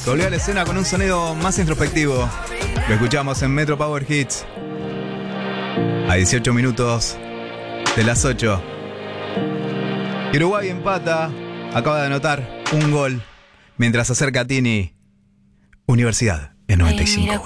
volvió a la escena con un sonido más introspectivo. Lo escuchamos en Metro Power Hits. A 18 minutos de las 8. Uruguay empata. Acaba de anotar un gol mientras acerca a Tini. Universidad en 95.